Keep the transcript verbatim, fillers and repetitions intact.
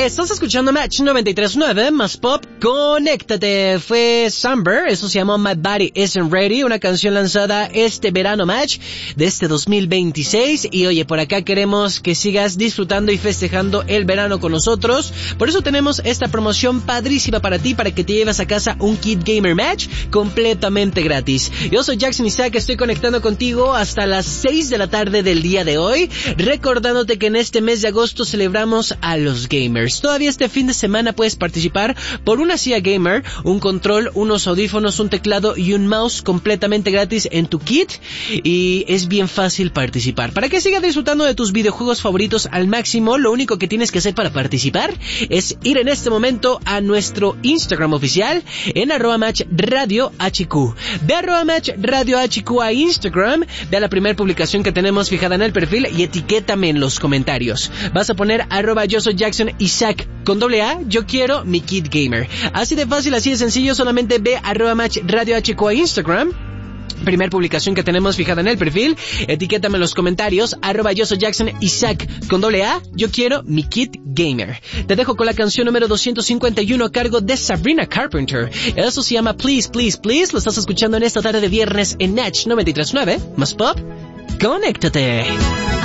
Estás escuchando Match noventa y tres punto nueve, más pop, conéctate. Fue Samber, eso se llamó My Body Isn't Ready, una canción lanzada este verano, Match, de este dos mil veintiséis. Y oye, por acá queremos que sigas disfrutando y festejando el verano con nosotros. Por eso tenemos esta promoción padrísima para ti, para que te lleves a casa un kit gamer Match completamente gratis. Yo soy Jackson Isaac, estoy conectando contigo hasta las seis de la tarde del día de hoy, recordándote que en este mes de agosto celebramos a los gamers. Todavía este fin de semana puedes participar por una silla gamer, un control, unos audífonos, un teclado y un mouse completamente gratis en tu kit, y es bien fácil participar. Para que sigas disfrutando de tus videojuegos favoritos al máximo, lo único que tienes que hacer para participar es ir en este momento a nuestro Instagram oficial en arroba match radio hq. Ve a arroba match radio hq a Instagram, ve a la primera publicación que tenemos fijada en el perfil y etiquétame en los comentarios. Vas a poner arroba yo soy Jackson Isaac con doble A, yo quiero mi kit gamer. Así de fácil, así de sencillo, solamente ve arroba match radio hq a Instagram. Primer publicación que tenemos fijada en el perfil, etiquétame en los comentarios, arroba yo soy Jackson Isaac con doble A, yo quiero mi kit gamer. Te dejo con la canción número doscientos cincuenta y uno a cargo de Sabrina Carpenter. Eso se llama Please, Please, Please. Lo estás escuchando en esta tarde de viernes en Match noventa y tres punto nueve, más pop, conéctate.